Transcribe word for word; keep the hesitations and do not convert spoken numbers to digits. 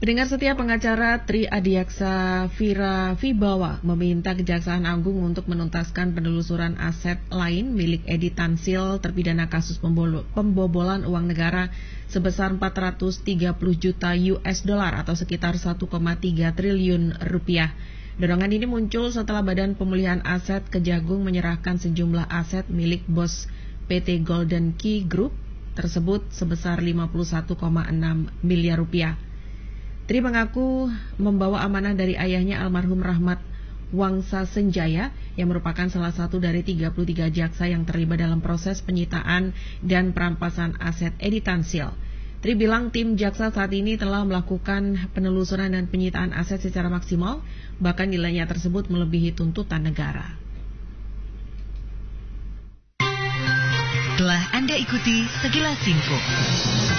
Pendengar setia, pengacara Tri Adiaksa Vira Vibawa meminta Kejaksaan Agung untuk menuntaskan penelusuran aset lain milik Edi Tansil terpidana kasus pembobolan uang negara sebesar empat ratus tiga puluh juta U S dollar atau sekitar satu koma tiga triliun rupiah. Dorongan ini muncul setelah Badan Pemulihan Aset Kejagung menyerahkan sejumlah aset milik bos P T Golden Key Group tersebut sebesar lima puluh satu koma enam miliar rupiah. Tri mengaku membawa amanah dari ayahnya almarhum Rahmat Wangsa Senjaya yang merupakan salah satu dari tiga puluh tiga jaksa yang terlibat dalam proses penyitaan dan perampasan aset Edi Tansil. Tri bilang tim jaksa saat ini telah melakukan penelusuran dan penyitaan aset secara maksimal, bahkan nilainya tersebut melebihi tuntutan negara. Telah Anda ikuti Sekilas Info.